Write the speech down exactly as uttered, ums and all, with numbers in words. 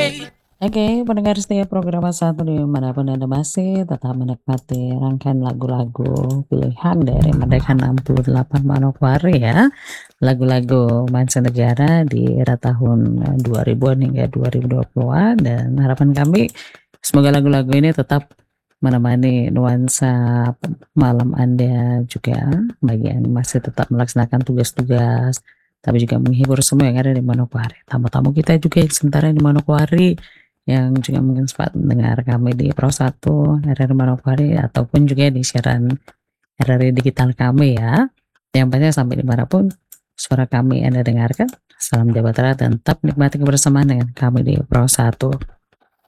Oke, pendengar setia program satu dimanapun Anda masih tetap menikmati rangkaian lagu-lagu pilihan dari Merdeka enam puluh delapan Manokwari ya. Lagu-lagu mancanegara di era tahun eh, dua ribuan hingga dua ribu dua puluhan, dan harapan kami semoga lagu-lagu ini tetap menemani nuansa malam Anda juga, bagi yang masih tetap melaksanakan tugas-tugas, tapi juga menghibur semua yang ada di Manokwari. Tamu-tamu kita juga yang sementara di Manokwari yang juga mungkin sempat mendengar kami di Pro satu R R Manokwari ataupun juga di siaran R R digital kami ya. Yang pastinya sampai dimanapun suara kami Anda dengarkan, salam jabatera dan tetap nikmati kebersamaan dengan kami di Pro satu.